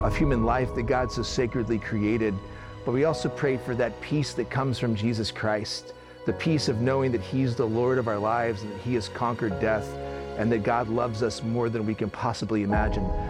of human life that God so sacredly created. But we also pray for that peace that comes from Jesus Christ, the peace of knowing that He's the Lord of our lives and that He has conquered death and that God loves us more than we can possibly imagine.